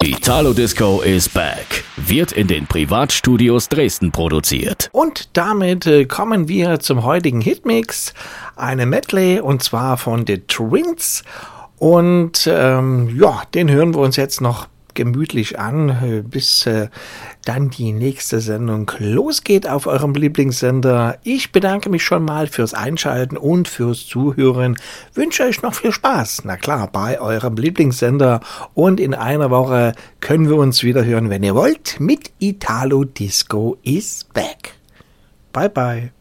Italo Disco is back. Wird in den Privatstudios Dresden produziert. Und damit kommen wir zum heutigen Hitmix. Eine Medley und zwar von The Twins. Und den hören wir uns jetzt noch gemütlich an, bis dann die nächste Sendung losgeht auf eurem Lieblingssender. Ich bedanke mich schon mal fürs Einschalten und fürs Zuhören. Wünsche euch noch viel Spaß, na klar, bei eurem Lieblingssender. Und in einer Woche können wir uns wieder hören, wenn ihr wollt, mit Italo Disco is back. Bye bye.